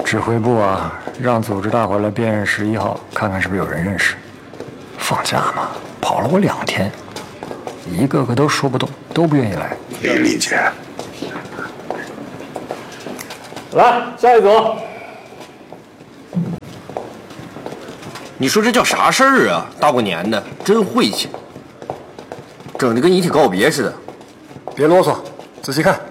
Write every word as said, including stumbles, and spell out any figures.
指挥部啊，让组织大伙来辨认十一号，看看是不是有人认识。放假嘛，跑了我两天，一个个都说不动，都不愿意来。 可以理解。 来，下一组。 你说这叫啥事儿啊？大过年的，真晦气，整的跟遗体告别似的。 别啰嗦，仔细看。